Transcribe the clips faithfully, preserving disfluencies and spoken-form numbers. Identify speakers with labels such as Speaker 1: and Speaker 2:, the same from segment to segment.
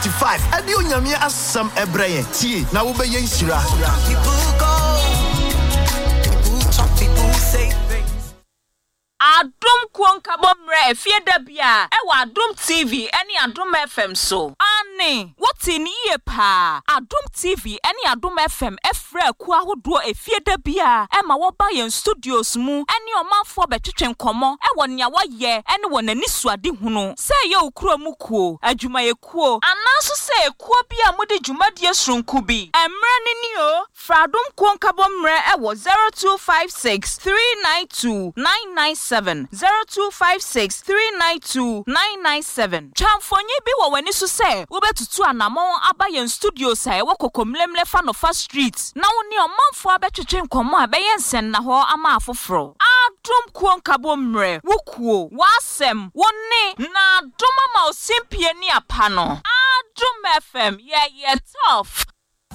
Speaker 1: twenty-five. Adi onyame asam ebreye. Tie na wo be yen shira.
Speaker 2: People go. People talk, people say things.
Speaker 3: Adum kwonka bomre efie da bia e wa Adum T V eni Adum F M so ani woti ni ye pa Adum T V eni Adum F M efre ku ahodo efie da bia e ma wo ba yen studios mu eni omanfo betwetwen komo e wo nia wo ye eni wo nani suade hunu se ye okuro mu kuo adwuma ye kuo anaso se kuo bia mudi dwumadie sronku bi emre ni ni o fra Adum kwonka bomre e wo zero two five six three nine two nine nine seven zero two five six three nine two nine nine seven. Chamfonye bi wo wani so se wo betutu anamon aba yen studio sai wo kokomlemle fa no fa street na wo ne omanfo abetwetwe nkomo abeyen sen na ho ama afoforo Adum kwonka bomre wo kuo wasem wo ne na doma ma osimpie ni apa no Adum F M yeah yeah tough.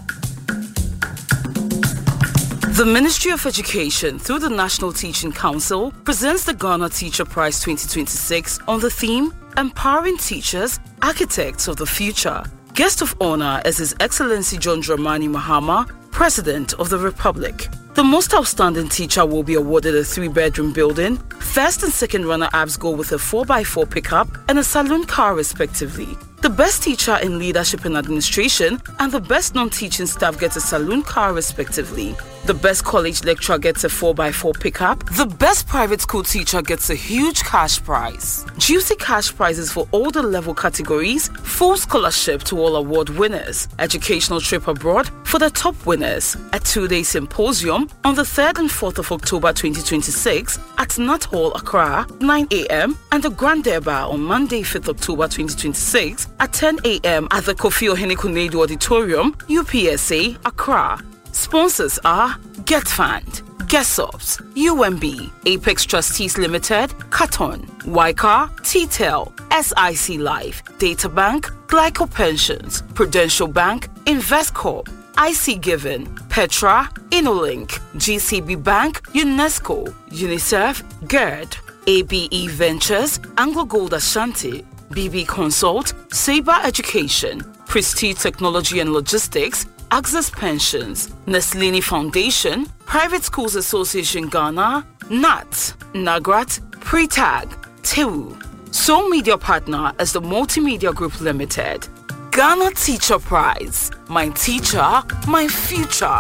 Speaker 4: The Ministry of Education, through the National Teaching Council, presents the Ghana Teacher Prize twenty twenty-six on the theme, Empowering Teachers, Architects of the Future. Guest of honor is His Excellency John Dramani Mahama, President of the Republic. The most outstanding teacher will be awarded a three-bedroom building. First and second runner-ups go with a four by four pickup and a saloon car respectively. The best teacher in leadership and administration and the best non-teaching staff gets a saloon car respectively. The best college lecturer gets a four by four pickup. The best private school teacher gets a huge cash prize. Juicy cash prizes for all the level categories. Full scholarship to all award winners. Educational trip abroad for the top winners. A two-day symposium on the third and fourth of October twenty twenty-six at Nut Hall, Accra, nine a.m. and the Grand Derbar on Monday, fifth of October twenty twenty-six at ten a.m. at the Kofi Ohene Konadu Auditorium, U P S A, Accra. Sponsors are GetFund, GetSops, U M B, Apex Trustees Limited, Caton, Wycar, T-Tel, S I C Life, Databank, Glyco Pensions, Prudential Bank, Investcorp, I C Given, Petra, Inolink, G C B Bank, UNESCO, UNICEF, GERD, A B E Ventures, Anglo Gold Ashanti, B B Consult, Sabre Education, Prestige Technology and Logistics, Access Pensions, Neslini Foundation, Private Schools Association Ghana, N A T, Nagrat, Pretag, Tewu. Sole Media Partner is the Multimedia Group Limited. Ghana Teacher Prize. My teacher, my future.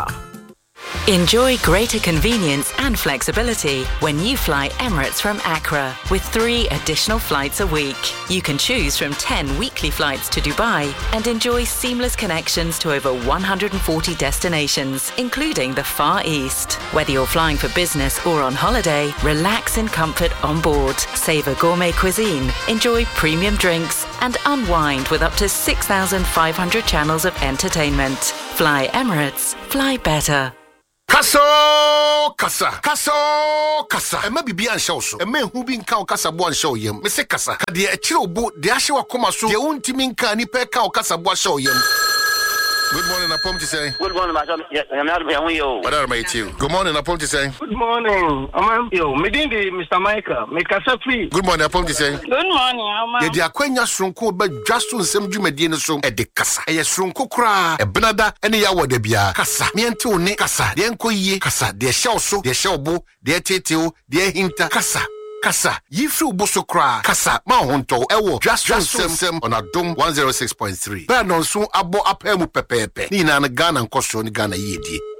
Speaker 5: Enjoy greater convenience and flexibility when you fly Emirates from Accra with three additional flights a week. You can choose from ten weekly flights to Dubai and enjoy seamless connections to over one hundred forty destinations, including the Far East. Whether you're flying for business or on holiday, relax in comfort on board, savor gourmet cuisine, enjoy premium drinks, and unwind with up to six thousand five hundred channels of entertainment. Fly Emirates, fly better.
Speaker 6: Kaso kasa kaso kasa ema bibi an show so ema hu bi nka o kasa bo an show yem me se kasa ka de a kire obo de ahye wakoma so de untimi nka ni pe ka o kasa bo show yem. Good morning, Apom to say.
Speaker 7: Good morning, Madam. Yes, I'm not here. You.
Speaker 6: What are you? Good morning, Apom to say.
Speaker 8: Good morning, I'm you. Meeting the Mister Michael. Make us free.
Speaker 6: Good morning, Apom to say.
Speaker 9: Good morning, I'm.
Speaker 6: The akwenya sronko be dwaso nsem dwumadi no so e de kasa. E sronko kura e benada ene ya wode bia. Kasa. Me ente one kasa. De enko yie kasa. De hye so, de hye obo, de teteo, de hinta kasa. Kasa, yifri uboso kra, kasa, ma honto, ewo, just sem on Adum one oh six point three. Benon so abo apemu pepepe. Ni na Ghana nkosho ni Ghana yedi.